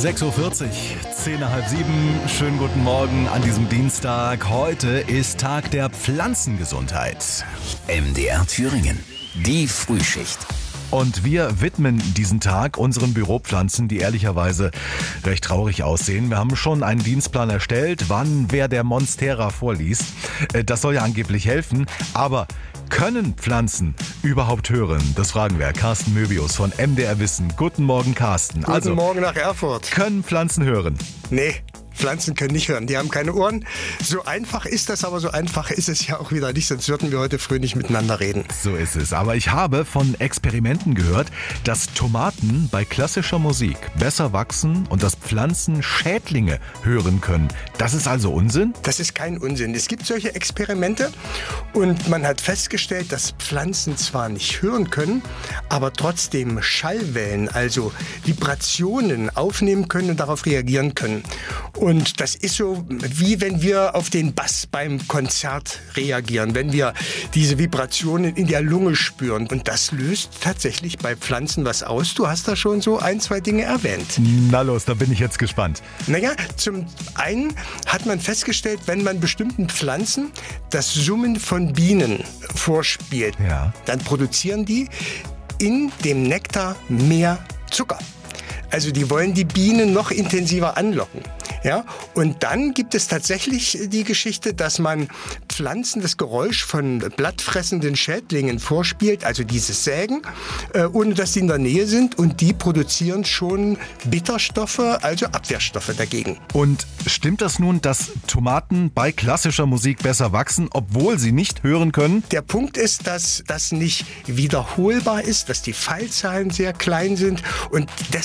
6.40 Uhr, 10 nach halb 7. Schönen guten Morgen an diesem Dienstag. Heute ist Tag der Pflanzengesundheit. MDR Thüringen, die Frühschicht. Und wir widmen diesen Tag unseren Büropflanzen, die ehrlicherweise recht traurig aussehen. Wir haben schon einen Dienstplan erstellt, wann wer der Monstera vorliest. Das soll ja angeblich helfen, aber können Pflanzen überhaupt hören? Das fragen wir. Carsten Möbius von MDR Wissen. Guten Morgen, Carsten. Guten Morgen nach Erfurt. Können Pflanzen hören? Nee. Pflanzen können nicht hören, die haben keine Ohren. So einfach ist das, aber so einfach ist es ja auch wieder nicht, sonst würden wir heute früh nicht miteinander reden. So ist es. Aber ich habe von Experimenten gehört, dass Tomaten bei klassischer Musik besser wachsen und dass Pflanzen Schädlinge hören können. Das ist also Unsinn? Das ist kein Unsinn. Es gibt solche Experimente und man hat festgestellt, dass Pflanzen zwar nicht hören können, aber trotzdem Schallwellen, also Vibrationen aufnehmen können und darauf reagieren können. Und das ist so, wie wenn wir auf den Bass beim Konzert reagieren, wenn wir diese Vibrationen in der Lunge spüren. Und das löst tatsächlich bei Pflanzen was aus. Du hast da schon so ein, zwei Dinge erwähnt. Na los, da bin ich jetzt gespannt. Naja, zum einen hat man festgestellt, wenn man bestimmten Pflanzen das Summen von Bienen vorspielt, dann produzieren die in dem Nektar mehr Zucker. Also die wollen die Bienen noch intensiver anlocken. Ja, und dann gibt es tatsächlich die Geschichte, dass man Pflanzen das Geräusch von blattfressenden Schädlingen vorspielt, also dieses Sägen, ohne dass sie in der Nähe sind, und die produzieren schon Bitterstoffe, also Abwehrstoffe dagegen. Und stimmt das nun, dass Tomaten bei klassischer Musik besser wachsen, obwohl sie nicht hören können? Der Punkt ist, dass das nicht wiederholbar ist, dass die Fallzahlen sehr klein sind und